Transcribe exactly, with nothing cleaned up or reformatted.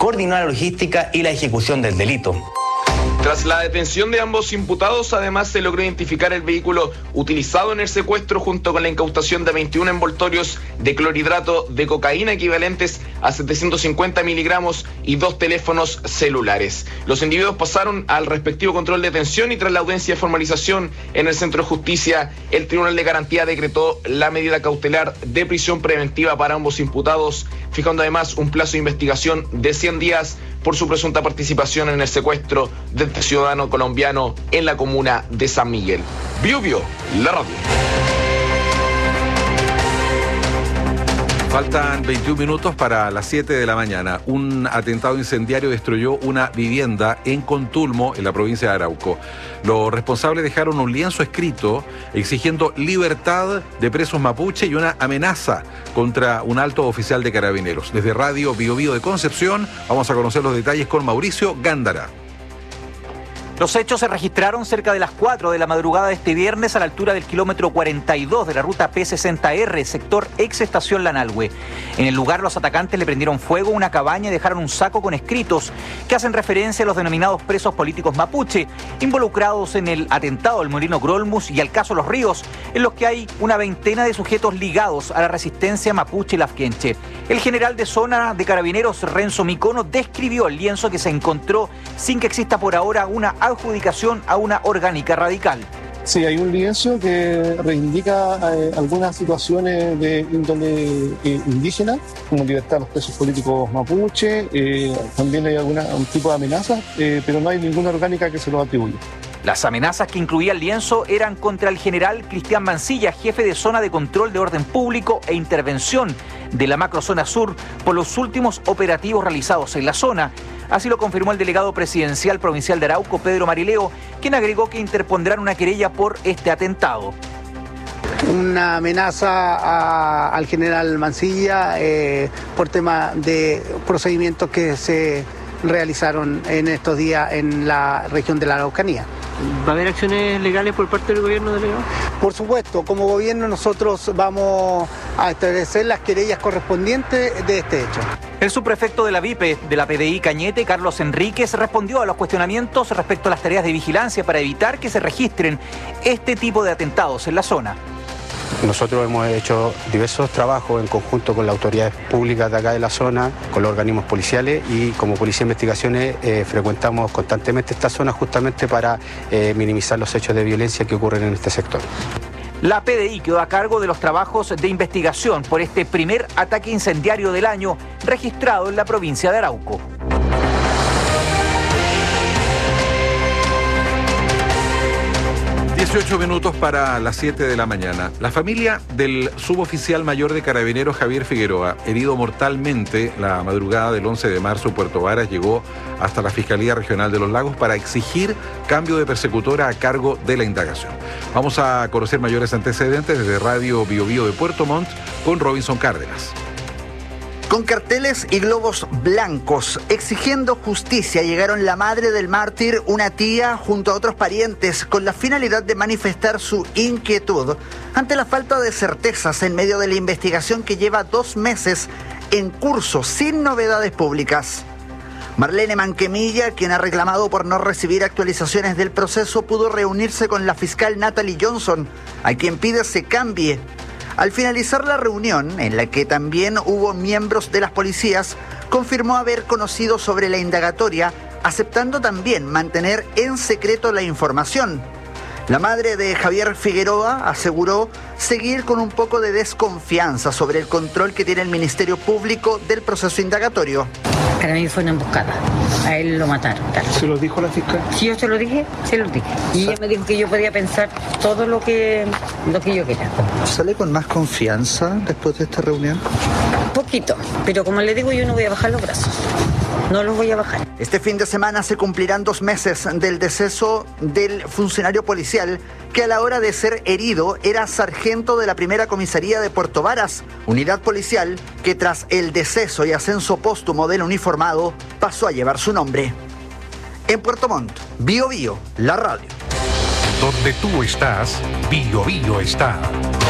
coordinó la logística y la ejecución del delito. Tras la detención de ambos imputados, además se logró identificar el vehículo utilizado en el secuestro junto con la incautación de veintiún envoltorios de clorhidrato de cocaína equivalentes a setecientos cincuenta miligramos y dos teléfonos celulares. Los individuos pasaron al respectivo control de detención y tras la audiencia de formalización en el Centro de Justicia, el Tribunal de Garantía decretó la medida cautelar de prisión preventiva para ambos imputados, fijando además un plazo de investigación de cien días por su presunta participación en el secuestro de este ciudadano colombiano en la comuna de San Miguel. Bio Bio, la radio. Faltan veintiún minutos para las siete de la mañana. Un atentado incendiario destruyó una vivienda en Contulmo, en la provincia de Arauco. Los responsables dejaron un lienzo escrito exigiendo libertad de presos mapuche y una amenaza contra un alto oficial de Carabineros. Desde Radio Bio Bio de Concepción vamos a conocer los detalles con Mauricio Gándara. Los hechos se registraron cerca de las cuatro de la madrugada de este viernes a la altura del kilómetro cuarenta y dos de la ruta P sesenta R, sector ex estación Lanalhue. En el lugar los atacantes le prendieron fuego a una cabaña y dejaron un saco con escritos que hacen referencia a los denominados presos políticos mapuche, involucrados en el atentado del Molino Grolmus y al caso Los Ríos, en los que hay una veintena de sujetos ligados a la resistencia mapuche lafkenche. El general de zona de Carabineros, Renzo Micono, describió el lienzo que se encontró sin que exista por ahora una adjudicación a una orgánica radical. Sí, hay un lienzo que reivindica eh, algunas situaciones de índole eh, indígena, como libertad de los presos políticos mapuche, eh, también hay alguna, un tipo de amenazas, eh, pero no hay ninguna orgánica que se lo atribuya. Las amenazas que incluía el lienzo eran contra el general Cristian Mancilla, jefe de zona de control de orden público e intervención de la macrozona sur por los últimos operativos realizados en la zona. Así lo confirmó el delegado presidencial provincial de Arauco, Pedro Marileo, quien agregó que interpondrán una querella por este atentado. Una amenaza a, al general Mancilla eh, por tema de procedimientos que se realizaron en estos días en la región de la Araucanía. ¿Va a haber acciones legales por parte del gobierno delegado? Por supuesto, como gobierno nosotros vamos a establecer las querellas correspondientes de este hecho. El subprefecto de la VIPE de la P D I Cañete, Carlos Enríquez, respondió a los cuestionamientos respecto a las tareas de vigilancia para evitar que se registren este tipo de atentados en la zona. Nosotros hemos hecho diversos trabajos en conjunto con las autoridades públicas de acá de la zona, con los organismos policiales y como Policía de Investigaciones eh, frecuentamos constantemente esta zona justamente para eh, minimizar los hechos de violencia que ocurren en este sector. La P D I quedó a cargo de los trabajos de investigación por este primer ataque incendiario del año registrado en la provincia de Arauco. dieciocho minutos para las siete de la mañana. La familia del suboficial mayor de Carabineros Javier Figueroa, herido mortalmente la madrugada del once de marzo en Puerto Varas, llegó hasta la Fiscalía Regional de los Lagos para exigir cambio de persecutora a cargo de la indagación. Vamos a conocer mayores antecedentes desde Radio Bio Bio de Puerto Montt con Robinson Cárdenas. Con carteles y globos blancos exigiendo justicia llegaron la madre del mártir, una tía, junto a otros parientes, con la finalidad de manifestar su inquietud ante la falta de certezas en medio de la investigación que lleva dos meses en curso sin novedades públicas. Marlene Manquemilla, quien ha reclamado por no recibir actualizaciones del proceso, pudo reunirse con la fiscal Natalie Johnson, a quien pide se cambie. Al finalizar la reunión, en la que también hubo miembros de las policías, confirmó haber conocido sobre la indagatoria, aceptando también mantener en secreto la información. La madre de Javier Figueroa aseguró seguir con un poco de desconfianza sobre el control que tiene el Ministerio Público del proceso indagatorio. Para mí fue una emboscada. A él lo mataron. Claro. ¿Se lo dijo la fiscal? Si yo se lo dije, se lo dije. Y ella me dijo que yo podía pensar todo lo que, lo que yo quería. ¿Sale con más confianza después de esta reunión? Poquito, pero como le digo, yo no voy a bajar los brazos. No los voy a bajar. Este fin de semana se cumplirán dos meses del deceso del funcionario policial que a la hora de ser herido era sargento de la primera comisaría de Puerto Varas, unidad policial que tras el deceso y ascenso póstumo del uniformado pasó a llevar su nombre. En Puerto Montt, Bio Bio, la radio. Donde tú estás, Bio Bio está.